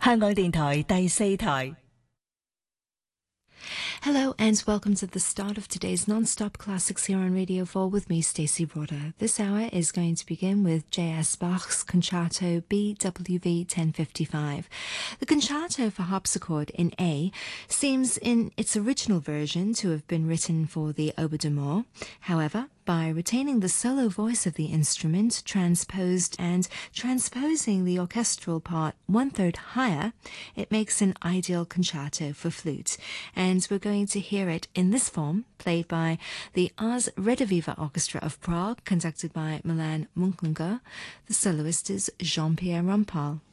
香港電台第四台。 Hello and welcome to the start of today's non-stop classics here on Radio 4 with me, Stacey Broder. This hour is going to begin with J.S. Bach's Concerto BWV 1055. The concerto for harpsichord in A seems in its original version to have been written for the oboe d'amore. However, by retaining the solo voice of the instrument, transposing the orchestral part 1/3 higher, it makes an ideal concerto for flute. And we're going to hear it in this form, played by the Ars Rediviva Orchestra of Prague, conducted by Milan Munklinger. The soloist is Jean-Pierre Rampal.